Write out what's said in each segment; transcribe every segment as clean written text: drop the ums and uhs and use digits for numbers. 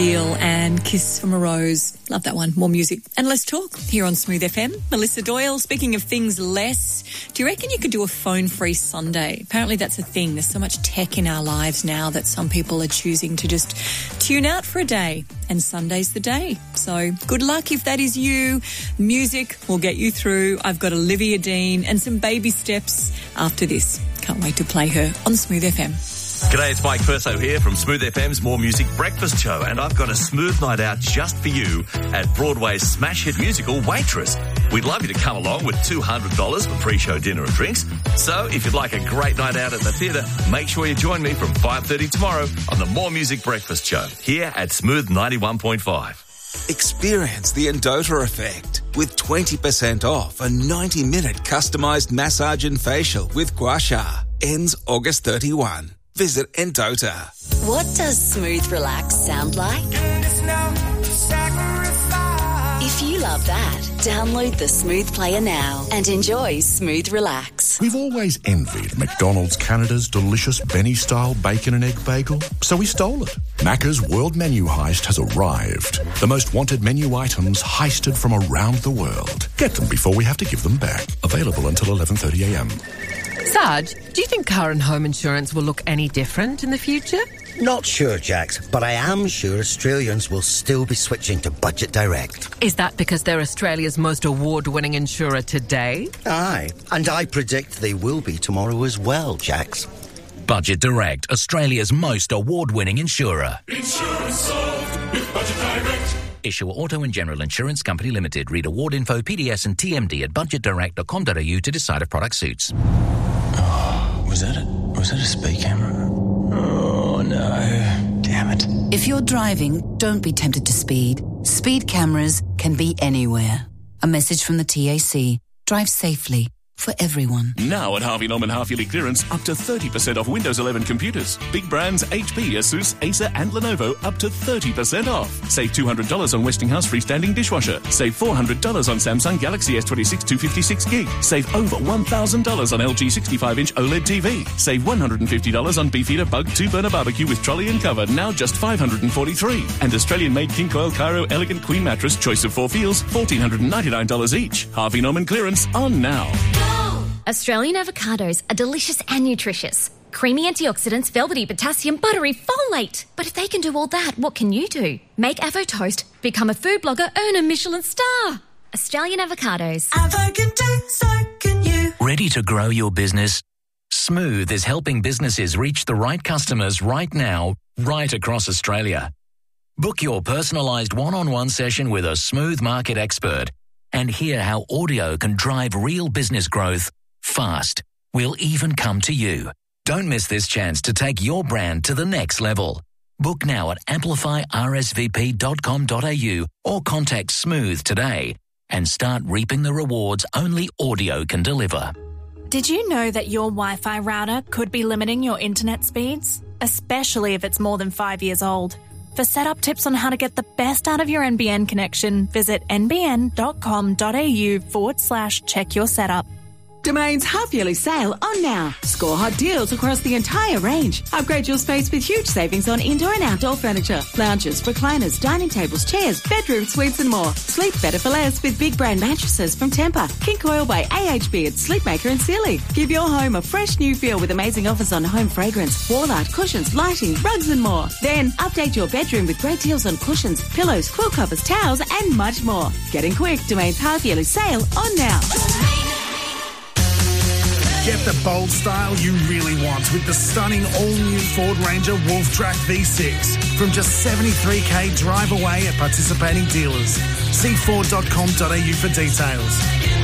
And Kiss from a Rose. Love that one. More music and less talk here on Smooth FM. Melissa Doyle, speaking of things less, do you reckon you could do a phone-free Sunday? Apparently that's a thing. There's so much tech in our lives now that some people are choosing to just tune out for a day, and Sunday's the day. So good luck if that is you. Music will get you through. I've got Olivia Dean and some baby steps after this. Can't wait to play her on Smooth FM. G'day, it's Mike Perso here from Smooth FM's More Music Breakfast Show, and I've got a smooth night out just for you at Broadway's smash hit musical Waitress. We'd love you to come along with $200 for pre-show dinner and drinks. So if you'd like a great night out at the theatre, make sure you join me from 5:30 tomorrow on the More Music Breakfast Show here at Smooth 91.5. Experience the Endota effect with 20% off a 90-minute customised massage and facial with Gua Sha. Ends August 31. Visit Endota. What does Smooth Relax sound like? If you love that, download the Smooth Player now and enjoy Smooth Relax. We've always envied McDonald's Canada's delicious Benny-style bacon and egg bagel, so we stole it. Macca's World Menu Heist has arrived. The most wanted menu items heisted from around the world. Get them before we have to give them back. Available until 11:30am. Sarge, do you think car and home insurance will look any different in the future? Not sure, Jax, but I am sure Australians will still be switching to Budget Direct. Is that because they're Australia's most award-winning insurer today? Aye, and I predict they will be tomorrow as well, Jax. Budget Direct, Australia's most award-winning insurer. Insurance solved with Budget Direct. Issuer Auto and General Insurance Company Limited. Read award info, PDS and TMD at budgetdirect.com.au to decide if product suits. Was that a speed camera? Oh, no. Damn it. If you're driving, don't be tempted to speed. Speed cameras can be anywhere. A message from the TAC. Drive safely. For everyone. Now at Harvey Norman half-yearly clearance, up to 30% off Windows 11 computers. Big brands HP, Asus, Acer and Lenovo up to 30% off. Save $200 on Westinghouse freestanding dishwasher. Save $400 on Samsung Galaxy S26 256 gig. Save over $1,000 on LG 65-inch OLED TV. Save $150 on Beefeater Bug 2-burner barbecue with trolley and cover, now just $543. And Australian-made King Coil Cairo Elegant Queen Mattress, choice of 4 feels, $1,499 each. Harvey Norman clearance on now. Australian avocados are delicious and nutritious. Creamy antioxidants, velvety potassium, buttery folate. But if they can do all that, what can you do? Make Avo Toast, become a food blogger, earn a Michelin star. Australian avocados. Avo can do, so can you. Ready to grow your business? Smooth is helping businesses reach the right customers right now, right across Australia. Book your personalised one-on-one session with a Smooth market expert and hear how audio can drive real business growth fast. We'll even come to you. Don't miss this chance to take your brand to the next level. Book now at amplifyrsvp.com.au or contact Smooth today and start reaping the rewards only audio can deliver. Did you know that your Wi-Fi router could be limiting your internet speeds? Especially if it's more than 5 years old. For setup tips on how to get the best out of your NBN connection, visit nbn.com.au/check your setup. Domain's half-yearly sale on now. Score hot deals across the entire range. Upgrade your space with huge savings on indoor and outdoor furniture, lounges, recliners, dining tables, chairs, bedroom suites and more. Sleep better for less with big brand mattresses from Tempur, King Coil by AHB and Sleepmaker and Sealy. Give your home a fresh new feel with amazing offers on home fragrance, wall art, cushions, lighting, rugs and more. Then update your bedroom with great deals on cushions, pillows, quilt covers, towels and much more. Getting quick, Domain's half-yearly sale on now. Get the bold style you really want with the stunning all-new Ford Ranger Wolf Track V6 from just $73,000 drive away at participating dealers. See Ford.com.au for details.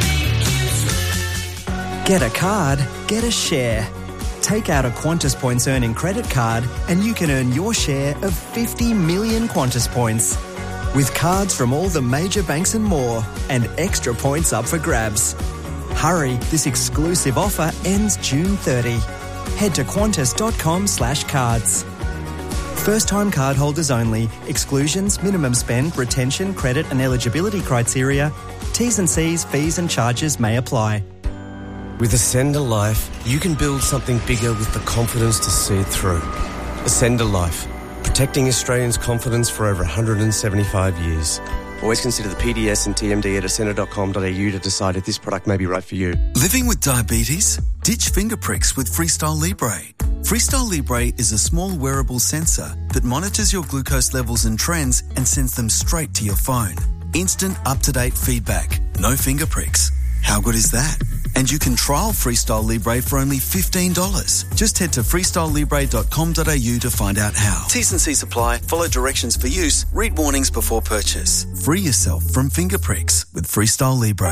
Get a card, get a share. Take out a Qantas Points earning credit card and you can earn your share of 50 million Qantas Points. With cards from all the major banks and more, and extra points up for grabs. Hurry, this exclusive offer ends June 30. Head to qantas.com/cards. First-time cardholders only. Exclusions, minimum spend, retention, credit and eligibility criteria. T's and C's, fees and charges may apply. With Ascender Life, you can build something bigger with the confidence to see it through. Ascender Life. Protecting Australians' confidence for over 175 years. Always consider the PDS and TMD at ascender.com.au to decide if this product may be right for you. Living with diabetes? Ditch finger pricks with Freestyle Libre. Freestyle Libre is a small wearable sensor that monitors your glucose levels and trends and sends them straight to your phone. Instant up-to-date feedback. No finger pricks. How good is that? And you can trial Freestyle Libre for only $15. Just head to freestylelibre.com.au to find out how. T's and C's apply. Follow directions for use. Read warnings before purchase. Free yourself from finger pricks with Freestyle Libre.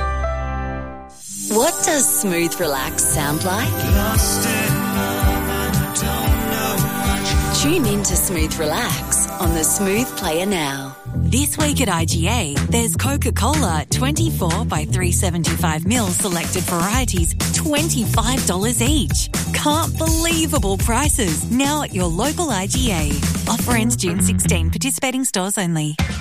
What does smooth relax sound like? Tune in to Smooth Relax on the Smooth Player now. This week at IGA, there's Coca-Cola 24 by 375ml selected varieties, $25 each. Can't believable prices now at your local IGA. Offer ends June 16. Participating stores only.